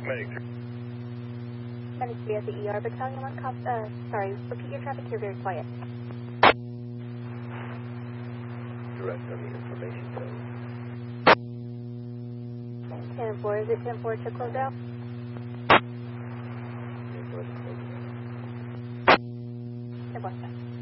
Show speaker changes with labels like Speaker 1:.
Speaker 1: Medic 3 at the ER. Battalion 1, repeat your traffic here very quiet.
Speaker 2: Direct on the information code.
Speaker 1: 10-4, is it 10-4 to close out? 10-4.